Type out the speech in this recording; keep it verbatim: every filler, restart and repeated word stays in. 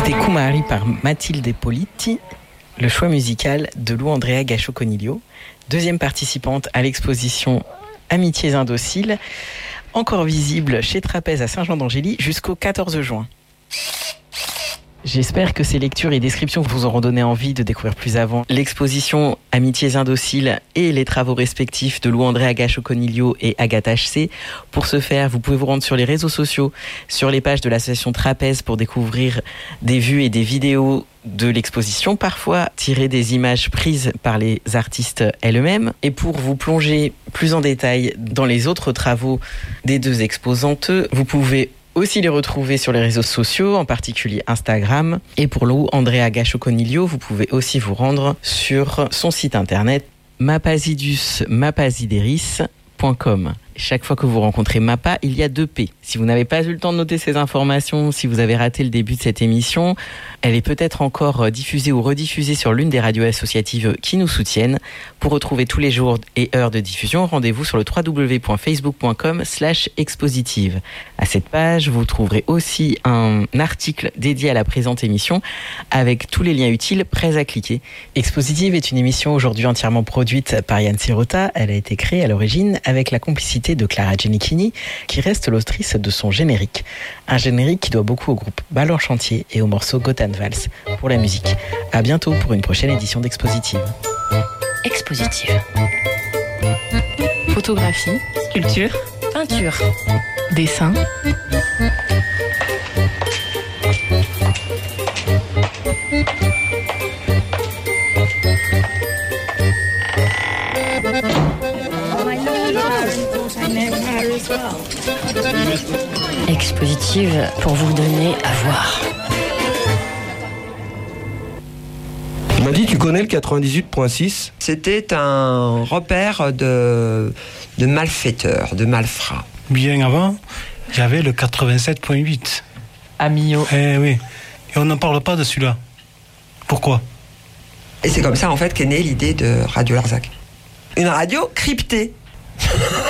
C'était Kumari par Mathilde Politi, le choix musical de Lou Andrea Gascio-Coniglio, deuxième participante à l'exposition Amitiés indociles, encore visible chez Trapèze à Saint-Jean-d'Angély jusqu'au quatorze juin. J'espère que ces lectures et descriptions vous auront donné envie de découvrir plus avant l'exposition Amitiés indociles et les travaux respectifs de Lou Andrea Gascio-Coniglio et Agathe H C. Pour ce faire, vous pouvez vous rendre sur les réseaux sociaux, sur les pages de l'association Trapèze pour découvrir des vues et des vidéos de l'exposition, parfois tirer des images prises par les artistes elles-mêmes. Et pour vous plonger plus en détail dans les autres travaux des deux exposantes, vous pouvez aussi les retrouver sur les réseaux sociaux, en particulier Instagram. Et pour Lou Andrea Gascio-Coniglio, vous pouvez aussi vous rendre sur son site internet mapasidus mapasideris point com. Chaque fois que vous rencontrez Mapa, il y a deux P. Si vous n'avez pas eu le temps de noter ces informations, si vous avez raté le début de cette émission, elle est peut-être encore diffusée ou rediffusée sur l'une des radios associatives qui nous soutiennent. Pour retrouver tous les jours et heures de diffusion, rendez-vous sur le w w w point facebook point com slash expositive. À cette page, vous trouverez aussi un article dédié à la présente émission avec tous les liens utiles prêts à cliquer. Expositive est une émission aujourd'hui entièrement produite par Yann Sirota. Elle a été créée à l'origine avec la complicité de Clara Genichini, qui reste l'autrice de son générique. Un générique qui doit beaucoup au groupe Bal en Chantier et au morceau Gotan Vals pour la musique. À bientôt pour une prochaine édition d'Expositive. Expositive. Photographie, sculpture, peinture, dessin. Expositive pour vous donner à voir. Tu m'as dit, tu connais le quatre-vingt-dix-huit virgule six ? C'était un repère de, de malfaiteurs, de malfrats. Bien avant, il y avait le quatre-vingt-sept virgule huit. Amio. Eh oui. Et on n'en parle pas de celui-là. Pourquoi ? Et c'est comme ça, en fait, qu'est née l'idée de Radio Larzac. Une radio cryptée.